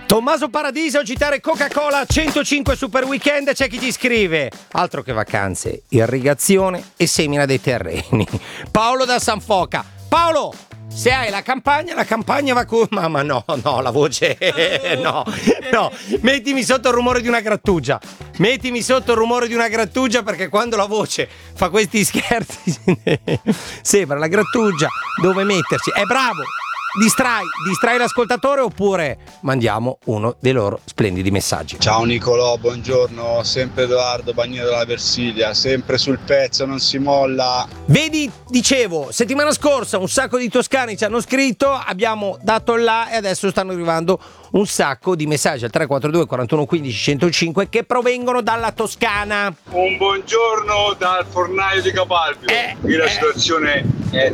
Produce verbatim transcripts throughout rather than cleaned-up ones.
Tommaso Paradiso, citare Coca-Cola, centocinque Super Weekend. C'è chi ti scrive: altro che vacanze, irrigazione e semina dei terreni. Paolo da San Foca. Paolo, se hai la campagna, la campagna va con... Mamma no, no, la voce... No, no, mettimi sotto il rumore di una grattugia. Mettimi sotto il rumore di una grattugia, perché quando la voce fa questi scherzi sembra la grattugia dove metterci. È bravo! Distrai, distrai l'ascoltatore oppure mandiamo uno dei loro splendidi messaggi. Ciao Nicolò, buongiorno, sempre Edoardo Bagnino della Versilia, sempre sul pezzo, non si molla. Vedi, dicevo, settimana scorsa un sacco di toscani ci hanno scritto, abbiamo dato il là e adesso stanno arrivando un sacco di messaggi al tre quattro due quarantuno quindici centocinque che provengono dalla Toscana. Un buongiorno dal fornaio di Capalbio. Eh, Qui la eh. situazione è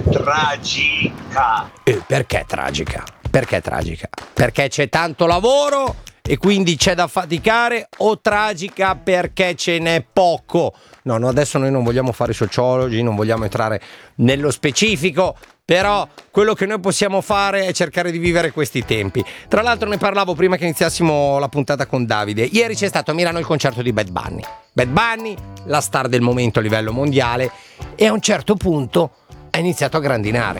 tragica. Eh, perché tragica? Perché tragica? Perché c'è tanto lavoro e quindi c'è da faticare, o tragica perché ce n'è poco? No, no, adesso noi non vogliamo fare i sociologi, non vogliamo entrare nello specifico, però quello che noi possiamo fare è cercare di vivere questi tempi. Tra l'altro ne parlavo prima che iniziassimo la puntata con Davide. Ieri c'è stato a Milano il concerto di Bad Bunny. Bad Bunny, la star del momento a livello mondiale, e a un certo punto ha iniziato a grandinare.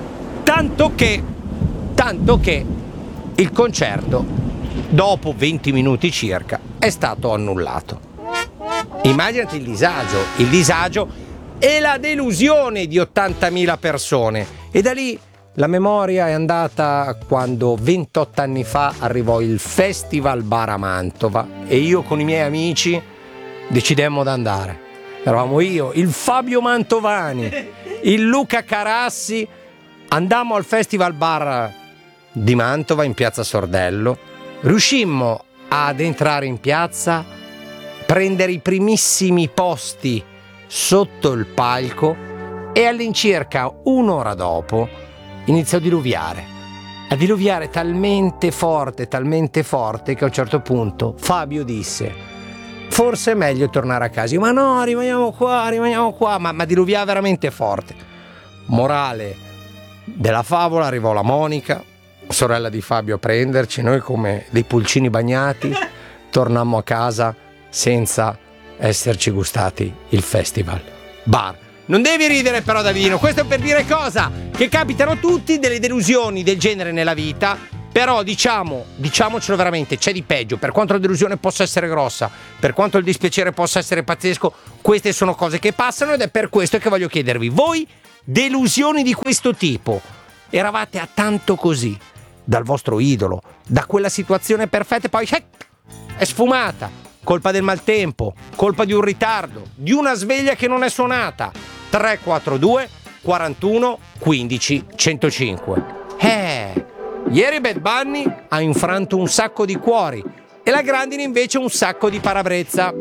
Tanto che, tanto che il concerto, dopo venti minuti circa, è stato annullato. Immaginati il disagio, il disagio e la delusione di ottantamila persone. E da lì la memoria è andata a quando ventotto anni fa arrivò il Festival Bar a Mantova e io con i miei amici decidemmo di andare. Eravamo io, il Fabio Mantovani, il Luca Carassi. Andammo al Festival Bar di Mantova in piazza Sordello. Riuscimmo ad entrare in piazza, prendere i primissimi posti sotto il palco e all'incirca un'ora dopo iniziò a diluviare. A diluviare talmente forte, talmente forte che a un certo punto Fabio disse: forse è meglio tornare a casa. Io, ma no, rimaniamo qua, rimaniamo qua. Ma, ma diluviava veramente forte. Morale della favola, arrivò la Monica, sorella di Fabio, a prenderci. Noi come dei pulcini bagnati tornammo a casa senza esserci gustati il Festival Bar. Non devi ridere però, Davino, questo è per dire cosa? Che capitano tutti delle delusioni del genere nella vita, però diciamo, diciamocelo veramente, c'è di peggio. Per quanto la delusione possa essere grossa, per quanto il dispiacere possa essere pazzesco, queste sono cose che passano ed è per questo che voglio chiedervi: voi delusioni di questo tipo, eravate a tanto così dal vostro idolo, da quella situazione perfetta e poi è sfumata, colpa del maltempo, colpa di un ritardo, di una sveglia che non è suonata. Tre quattro due quarantuno quindici centocinque. Eh, ieri Bad Bunny ha infranto un sacco di cuori e la Grandine invece un sacco di parabrezza.